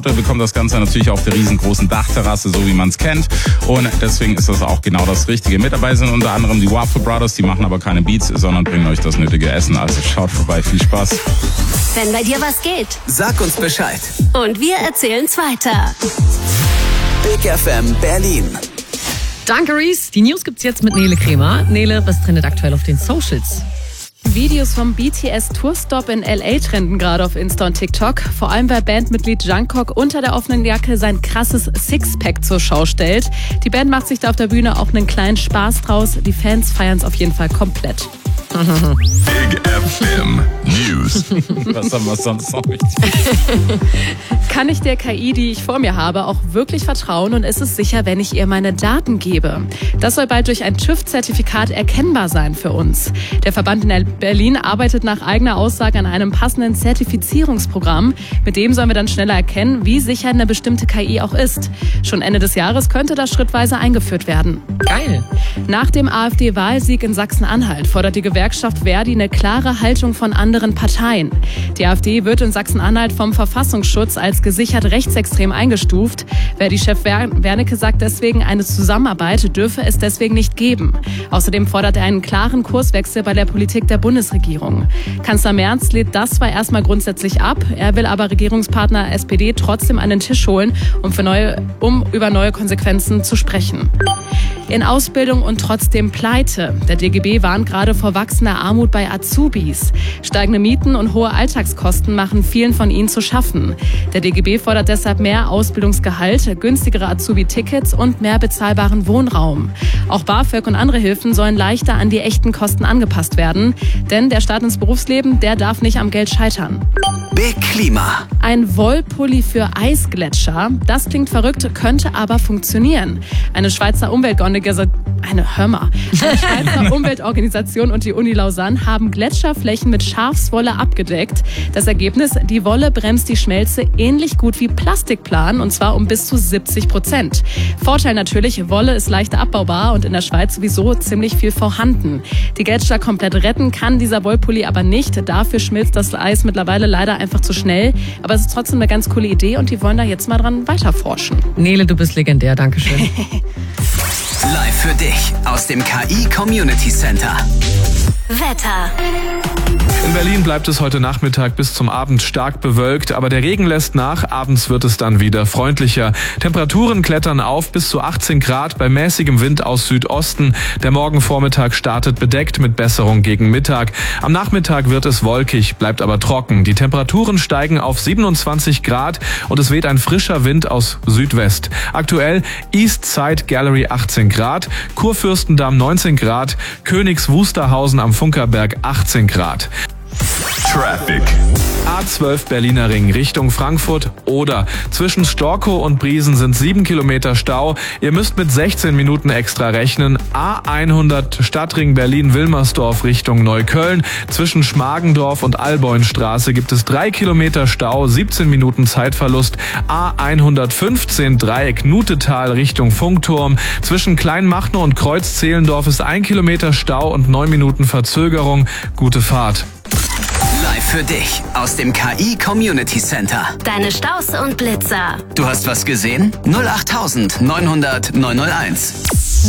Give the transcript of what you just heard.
Wir bekommen das Ganze natürlich auf der riesengroßen Dachterrasse, so wie man es kennt. Und deswegen ist das auch genau das Richtige. Mit dabei sind unter anderem die Waffle Brothers, die machen aber keine Beats, sondern bringen euch das nötige Essen. Also schaut vorbei, viel Spaß. Wenn bei dir was geht, sag uns Bescheid. Und wir erzählen's weiter. Big FM Berlin. Danke, Reese. Die News gibt's jetzt mit Nele Kremer. Nele, was trendet aktuell auf den Socials? Videos vom BTS-Tourstop in L.A. trenden gerade auf Insta und TikTok. Vor allem, weil Bandmitglied Jungkook unter der offenen Jacke sein krasses Sixpack zur Schau stellt. Die Band macht sich da auf der Bühne auch einen kleinen Spaß draus. Die Fans feiern es auf jeden Fall komplett. Big FM News. Was haben wir sonst noch nicht? Kann ich der KI, die ich vor mir habe, auch wirklich vertrauen und ist es sicher, wenn ich ihr meine Daten gebe? Das soll bald durch ein TÜV-Zertifikat erkennbar sein für uns. Der Verband in Berlin arbeitet nach eigener Aussage an einem passenden Zertifizierungsprogramm. Mit dem sollen wir dann schneller erkennen, wie sicher eine bestimmte KI auch ist. Schon Ende des Jahres könnte das schrittweise eingeführt werden. Geil. Nach dem AfD-Wahlsieg in Sachsen-Anhalt fordert die Gewerkschaft Verdi eine klare Haltung von anderen Parteien. Die AfD wird in Sachsen-Anhalt vom Verfassungsschutz als gesichert rechtsextrem eingestuft. Verdi-Chef Wernicke sagt deswegen, eine Zusammenarbeit dürfe es deswegen nicht geben. Außerdem fordert er einen klaren Kurswechsel bei der Politik der Bundesregierung. Kanzler Merz lehnt das zwar erstmal grundsätzlich ab, er will aber Regierungspartner SPD trotzdem an den Tisch holen, um über neue Konsequenzen zu sprechen. In Ausbildung und trotzdem pleite. Der DGB warnt gerade vor wachsender Armut bei Azubis. Steigende Mieten und hohe Alltagskosten machen vielen von ihnen zu schaffen. Der DGB fordert deshalb mehr Ausbildungsgehalt, günstigere Azubi-Tickets und mehr bezahlbaren Wohnraum. Auch BAföG und andere Hilfen sollen leichter an die echten Kosten angepasst werden. Denn der Start ins Berufsleben, der darf nicht am Geld scheitern. Big Klima. Ein Wollpulli für Eisgletscher. Das klingt verrückt, könnte aber funktionieren. Eine Schweizer Umweltorganisation und die Uni Lausanne haben Gletscherflächen mit Schafswolle abgedeckt. Das Ergebnis, die Wolle bremst die Schmelze ähnlich gut wie Plastikplan und zwar um bis zu 70%. Vorteil natürlich, Wolle ist leicht abbaubar und in der Schweiz sowieso ziemlich viel vorhanden. Die Gletscher komplett retten kann dieser Wollpulli aber nicht. Dafür schmilzt das Eis mittlerweile leider einfach zu schnell. Aber es ist trotzdem eine ganz coole Idee und die wollen da jetzt mal dran weiterforschen. Nele, du bist legendär. Dankeschön. Live für dich aus dem KI Community Center. Wetter. In Berlin bleibt es heute Nachmittag bis zum Abend stark bewölkt, aber der Regen lässt nach. Abends wird es dann wieder freundlicher. Temperaturen klettern auf bis zu 18 Grad bei mäßigem Wind aus Südosten. Der Morgenvormittag startet bedeckt mit Besserung gegen Mittag. Am Nachmittag wird es wolkig, bleibt aber trocken. Die Temperaturen steigen auf 27 Grad und es weht ein frischer Wind aus Südwest. Aktuell East Side Gallery 18 Grad, Kurfürstendamm 19 Grad, Königs Wusterhausen am Funkerberg 18 Grad. Traffic. A12 Berliner Ring Richtung Frankfurt oder zwischen Storkow und Briesen sind 7 Kilometer Stau. Ihr müsst mit 16 Minuten extra rechnen. A100 Stadtring Berlin-Wilmersdorf Richtung Neukölln. Zwischen Schmargendorf und Alboinstraße gibt es 3 Kilometer Stau, 17 Minuten Zeitverlust. A115 Dreieck Nutetal Richtung Funkturm. Zwischen Kleinmachnow und Kreuz-Zehlendorf ist 1 Kilometer Stau und 9 Minuten Verzögerung. Gute Fahrt. Live für dich aus dem KI Community Center. Deine Staus und Blitzer. Du hast was gesehen? 08900 901.